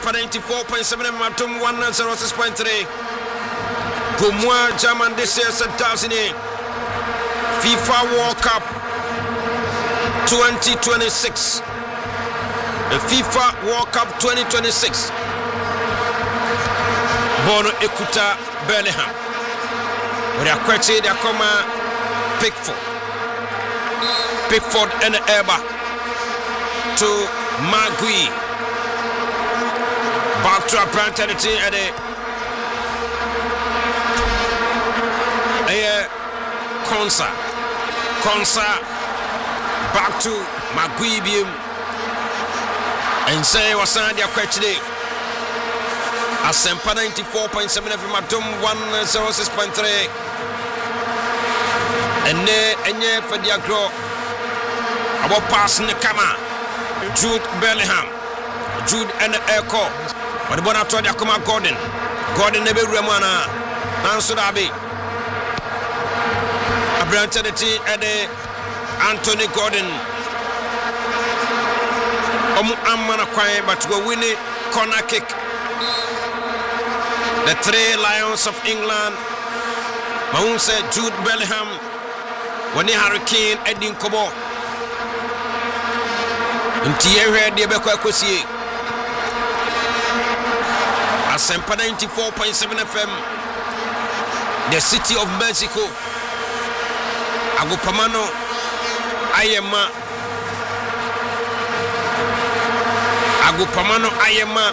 Asempa 94.7 Matum 106.3. Gumwa German this year 2008 FIFA World Cup 2026. The FIFA World Cup 2026. Bono Ekuta Bellingham. With a question, they come Pickford and Eba to Magui. Back to a plantarity at a Konsa back to Magui and say was on their question. Asempa 94.7 FM Matum 106.3 and for the agro about passing the camera Jude Bellingham and Echo but the one after the come Gordon never remana Nansu Dabi a branch and Anthony Gordon Amana Kwai but we win it corner kick. The three Lions of England, Mahomes said Jude Bellingham, when the Hurricane Edin Kobo, and Thierry Debeko Kosi, Asempa 94.7 FM, the city of Mexico, Agupamano, Ayema.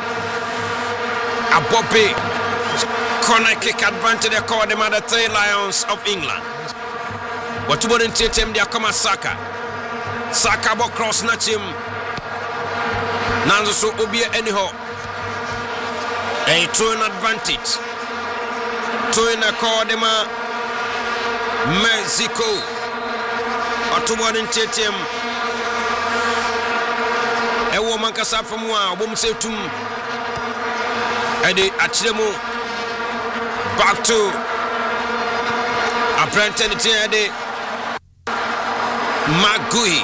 Abope corner kick advantage. They call them the three Lions of England. But tomorrow in them they come Saka bo cross snatch him. Nanzo so obia anyhow. A throwing advantage. Throwing a call them Mexico. But tomorrow in them a woman kasa from one woman say to Eddie Achilemo back to a pretending Eddie Magui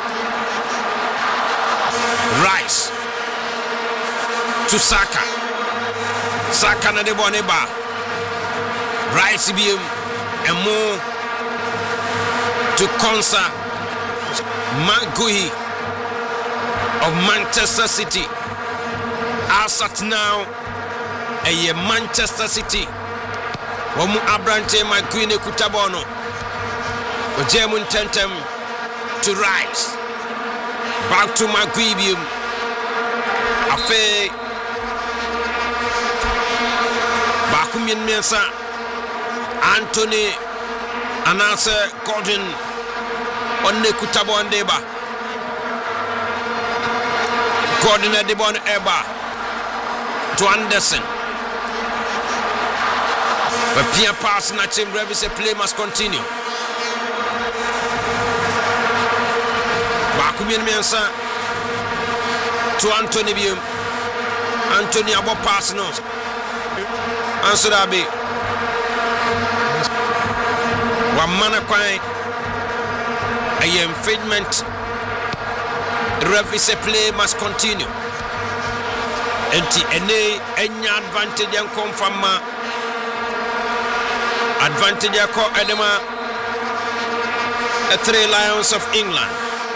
Rice to Saka na de Boneba Rice BM and more to Konsa Magui of Manchester City. Asat now a Manchester City. Wamu Abrante Magui Kutabono. Ojemun Tentem to Rice. Back to Magui. Afe Bakumin Mensa Anthony Anasa Gordon Onne Kutabon Deba Gordon Adebon Eba to Anderson. But Pierre pass na team Revis play must continue. Bakumin Mensa to Anthony Bium. Anthony abo pass no. Answer Abi. Wamana kwai. A infringement. Revis play must continue. Enti ene enya advantage and come from advantage ako edema the three Lions of England.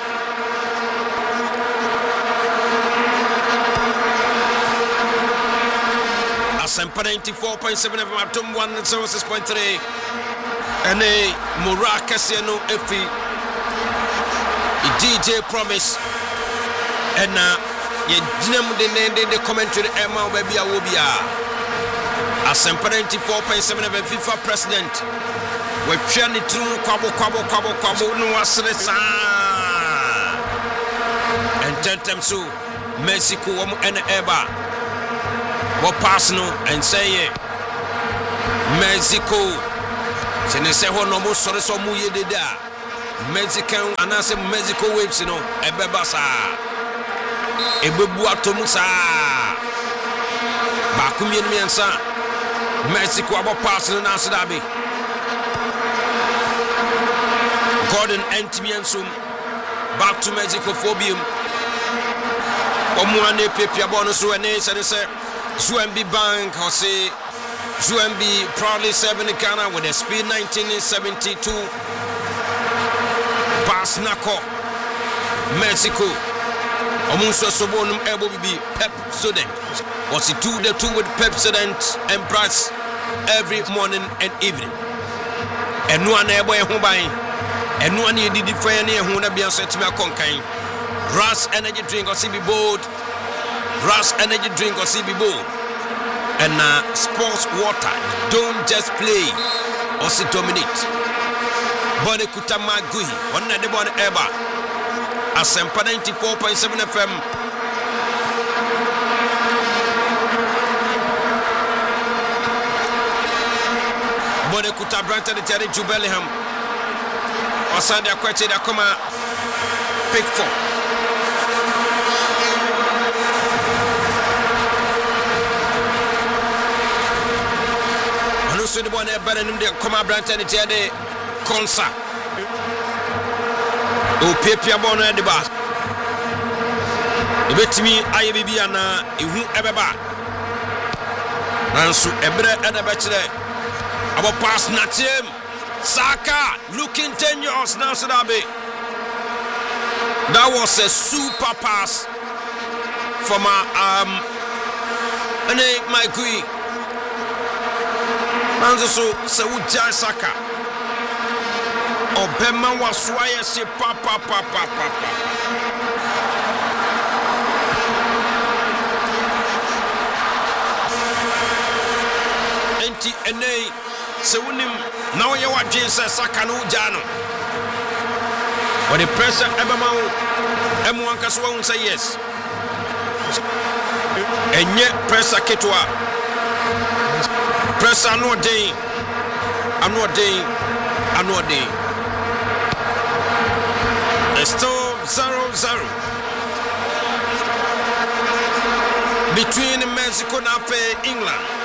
Asempa 94.7 FM Atom 106.3 ene Murakasi no efi DJ Promise and ye dinam de commentary Emma baby awobia Asempa 94.7 of FIFA president we twa ni tru kwabo no wasre sa and tentem so Mexico wom en eba wo pass no and say Mexico sene se ho no mo sore so mu ye deda Mexican anase Mexico waves no ebeba sa ebebu atomu sa Bakumien Mensa Mexico abo pass no na Dabi Gordon Antimiansum back to Mexico phobium Omuane Pepia bonus when they said Zuambi Bank or say Zuambi proudly serving Ghana with a speed 1972 Pass Nako Mexico. Omunso Sobonum Ebo be Pep Sodent. Was it 2 with Pep Sodent and Brass every morning and evening. And no one ever who buying. And no one did it for any who never been set to me a conquering. Ras energy drink or CB bold. Ras energy drink or CB bold. And sports water. Don't just play or see dominate. Bone Kutama Gui. One of the one ever. Asempa 94.7 FM. Bone Kuta Branta de Terry Jubelham. Osanda Kwache da Koma Pick 4. Anusu de Bone Berenum de Koma Branta de Terry Konsa. O Pepia Bono at the bar. The bet me I be ana ihu ebeba. Nansu ebre and a bachelor. Our pass Natim Saka looking dangerous now Sadabe. That was a super pass for my Gui. Nansu Sawuja Saka. Obema was why say papa. Enti ene se wonim na ye wadwen se Saka no jano. But the pressure ebema wo emu anka so won say yes. Enye pressure ketwa. Pressure no dey. Ano dey. Still 0-0 between Mexico and England.